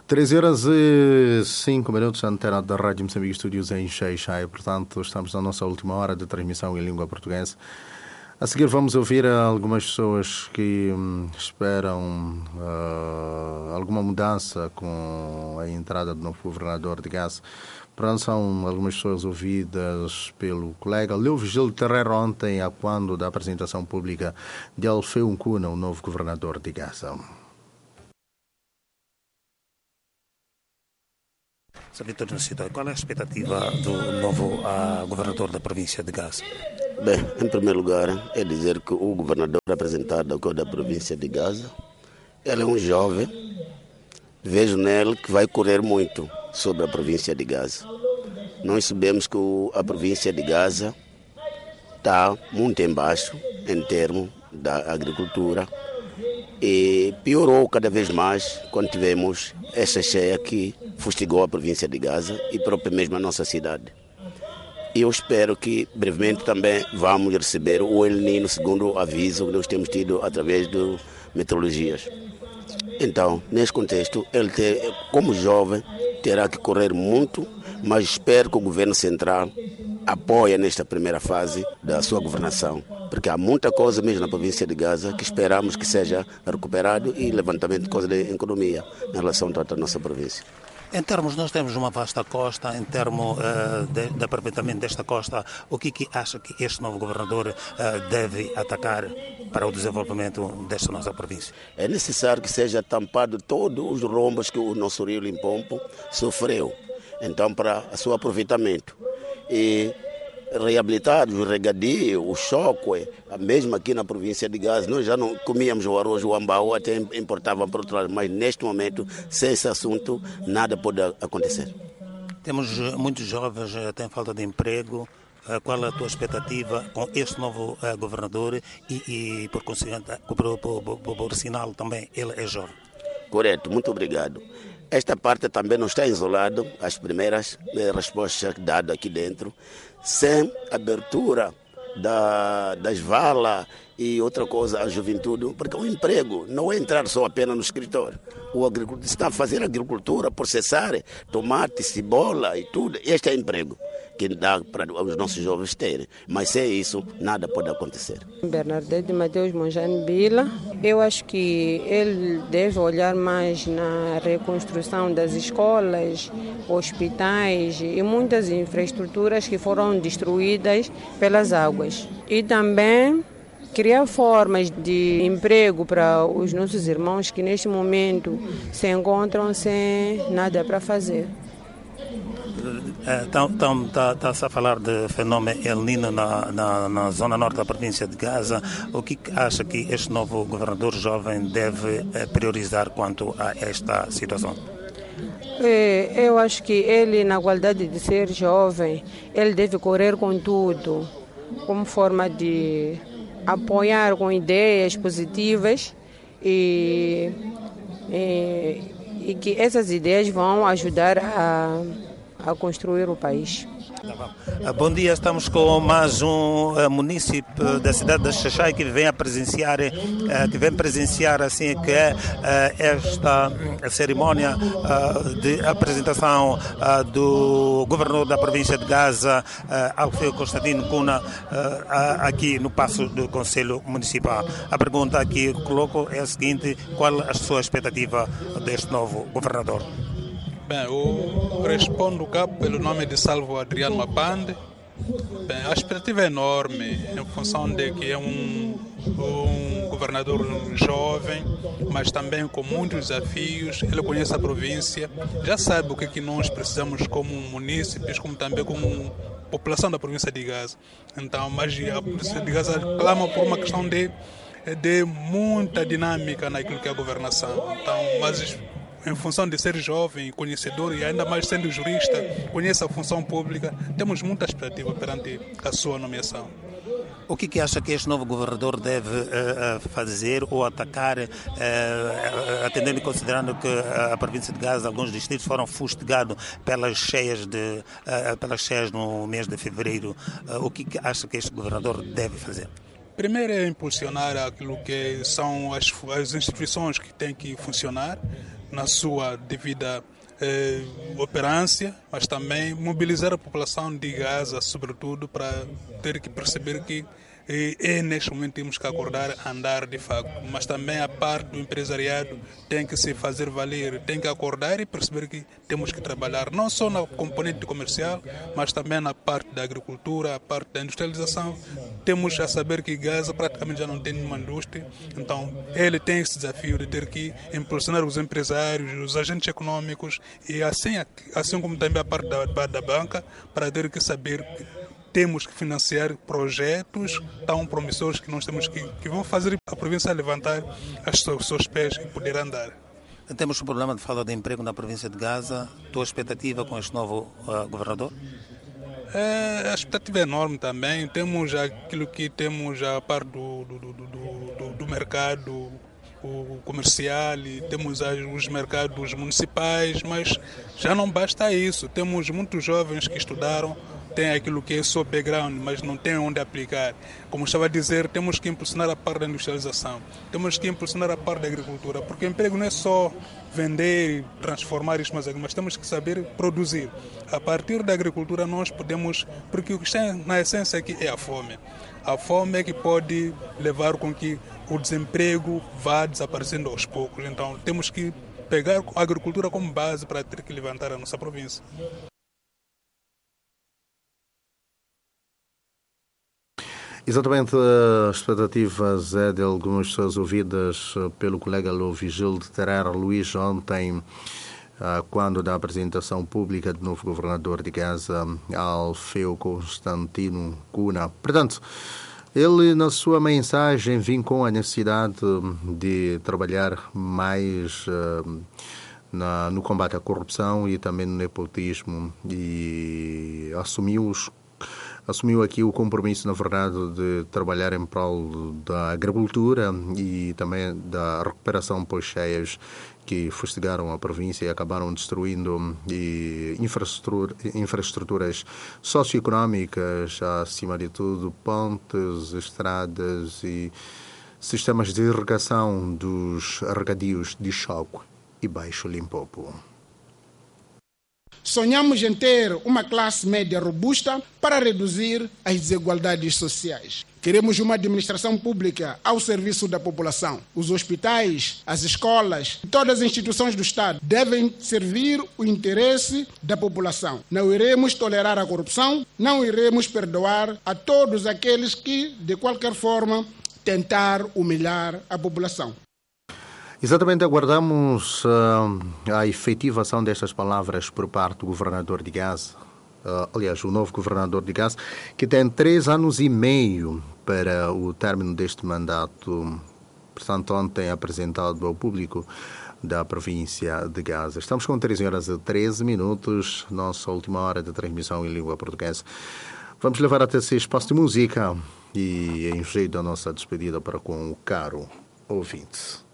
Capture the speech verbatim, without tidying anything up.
treze horas e cinco minutos, a antena da Rádio Moçambique, estúdios em Xai-Xai. Portanto, estamos na nossa última hora de transmissão em língua portuguesa. A seguir vamos ouvir algumas pessoas que hum, esperam uh, alguma mudança com a entrada do novo governador de Gaza. Portanto, são algumas pessoas ouvidas pelo colega Leo Vigílio Terreiro ontem, a quando da apresentação pública de Alfeu Nkuna, o novo governador de Gaza. Vitor Nacito, qual é a expectativa do novo uh, governador da província de Gaza? Bem, em primeiro lugar, é dizer que o governador apresentado da província de Gaza, ele é um jovem, vejo nele que vai correr muito sobre a província de Gaza. Nós sabemos que a província de Gaza está muito embaixo em termos da agricultura e piorou cada vez mais quando tivemos essa cheia que fustigou a província de Gaza e própria mesmo a nossa cidade. E eu espero que brevemente também vamos receber o El Niño, segundo o aviso que nós temos tido através de meteorologias. Então, nesse contexto, ele, ter, como jovem, terá que correr muito, mas espero que o governo central apoie nesta primeira fase da sua governação, porque há muita coisa mesmo na província de Gaza que esperamos que seja recuperado e levantamento de coisas de economia em relação a toda a nossa província. Em termos, nós temos uma vasta costa, em termos uh, de, de aproveitamento desta costa, o que, que acha que este novo governador uh, deve atacar para o desenvolvimento desta nossa província? É necessário que seja tampado todos os rombos que o nosso rio Limpopo sofreu, então para o seu aproveitamento. E reabilitar o regadio, o choque, mesmo aqui na província de Gaza, nós já não comíamos o arroz, o ambau, até importavam para outro lado, mas neste momento, sem esse assunto, nada pode acontecer. Temos muitos jovens que têm falta de emprego. Qual é a tua expectativa com este novo uh, governador e, e por conseguinte, por, por, por, por sinal também, ele é jovem? Correto, muito obrigado. Esta parte também não está isolada, as primeiras respostas dadas aqui dentro, sem abertura da, das valas e outra coisa, a juventude, porque o emprego não é entrar só apenas no escritório. O agricultor está a fazer agricultura, processar tomate, cebola e tudo. Este é emprego que dá para os nossos jovens terem, mas sem isso nada pode acontecer. Bernadette Mateus Monjane Bila, eu acho que ele deve olhar mais na reconstrução das escolas, hospitais e muitas infraestruturas que foram destruídas pelas águas. E também criar formas de emprego para os nossos irmãos que neste momento se encontram sem nada para fazer. Está-se a falar de fenômeno El Niño na, na, na zona norte da província de Gaza. O que acha que este novo governador jovem deve priorizar quanto a esta situação? Eu acho que ele, na qualidade de ser jovem, ele deve correr com tudo, como forma de apoiar com ideias positivas e, e, e que essas ideias vão ajudar a a construir o país. Bom dia, estamos com mais um uh, munícipe da cidade de Xai-Xai que vem a presenciar, uh, que vem presenciar assim que é uh, esta uh, cerimónia uh, de apresentação uh, do governador da província de Gaza, uh, Alfeu Constantino Nkuna, uh, aqui no Paço do Conselho Municipal. A pergunta que coloco é a seguinte: qual a sua expectativa deste novo governador? Bem, eu respondo cá pelo nome de Salvo Adriano Mapande. Bem, a expectativa é enorme em função de que é um, um governador jovem, mas também com muitos desafios. Ele conhece a província, já sabe o que, é que nós precisamos como munícipes, como também como população da província de Gaza. Então, mas a província de Gaza clama por uma questão de, de muita dinâmica naquilo que é a governação. Então, mas em função de ser jovem, conhecedor e ainda mais sendo jurista, conhece a função pública, temos muita expectativa perante a sua nomeação. O que, que acha que este novo governador deve uh, fazer ou atacar, uh, atendendo e considerando que a província de Gaza, alguns distritos foram fustigados pelas cheias, de, uh, pelas cheias no mês de fevereiro? Uh, o que, que acha que este governador deve fazer? primeiro é impulsionar aquilo que são as, as instituições que têm que funcionar na sua devida eh, operância, mas também mobilizar a população de Gaza, sobretudo, para ter que perceber que E, e neste momento temos que acordar, andar de facto, mas também a parte do empresariado tem que se fazer valer, tem que acordar e perceber que temos que trabalhar não só na componente comercial, mas também na parte da agricultura, a parte da industrialização. Temos a saber que Gaza praticamente já não tem nenhuma indústria, então ele tem esse desafio de ter que impulsionar os empresários, os agentes econômicos e assim, assim como também a parte da, da banca, para ter que saber que temos que financiar projetos tão promissores que nós temos que, que vão fazer a província levantar os seus, seus pés e poder andar. Temos um problema de falta de emprego na província de Gaza. Tua expectativa com este novo uh, governador? É, a expectativa é enorme também. Temos aquilo que temos a parte do, do, do, do, do mercado o comercial e temos os mercados municipais, mas já não basta isso. Temos muitos jovens que estudaram, tem aquilo que é só background, mas não tem onde aplicar. Como estava a dizer, temos que impulsionar a parte da industrialização, temos que impulsionar a parte da agricultura, porque o emprego não é só vender e transformar isso, mas, mas temos que saber produzir. A partir da agricultura nós podemos, porque o que está na essência aqui é a fome. A fome é que pode levar com que o desemprego vá desaparecendo aos poucos. Então temos que pegar a agricultura como base para ter que levantar a nossa província. Exatamente, as expectativas é de algumas pessoas ouvidas pelo colega Lovigil de Terrar Luís ontem, quando da apresentação pública do novo governador de Gaza, Alfeu Constantino Cunha. Portanto, ele, na sua mensagem, vincou a necessidade de trabalhar mais uh, na, no combate à corrupção e também no nepotismo e assumiu os Assumiu aqui o compromisso, na verdade, de trabalhar em prol da agricultura e também da recuperação pós-cheias que fustigaram a província e acabaram destruindo e infraestrutura, infraestruturas socioeconómicas, acima de tudo, pontes, estradas e sistemas de irrigação dos regadios de Choco e Baixo Limpopo. Sonhamos em ter uma classe média robusta para reduzir as desigualdades sociais. Queremos uma administração pública ao serviço da população. Os hospitais, as escolas e todas as instituições do Estado devem servir o interesse da população. Não iremos tolerar a corrupção, não iremos perdoar a todos aqueles que, de qualquer forma, tentar humilhar a população. Exatamente, aguardamos uh, a efetivação destas palavras por parte do governador de Gaza, uh, aliás, o novo governador de Gaza, que tem três anos e meio para o término deste mandato, portanto, ontem apresentado ao público da província de Gaza. Estamos com treze horas e treze minutos, nossa última hora de transmissão em língua portuguesa. Vamos levar até esse espaço de música e em jeito da nossa despedida para com o caro ouvinte.